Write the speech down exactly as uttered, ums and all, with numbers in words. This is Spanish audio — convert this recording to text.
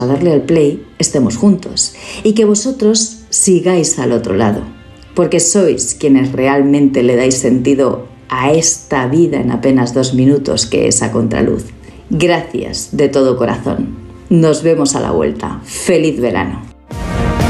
a darle al play estemos juntos y que vosotros sigáis al otro lado, porque sois quienes realmente le dais sentido a esta vida en apenas dos minutos que es A Contraluz. Gracias de todo corazón. Nos vemos a la vuelta. ¡Feliz verano!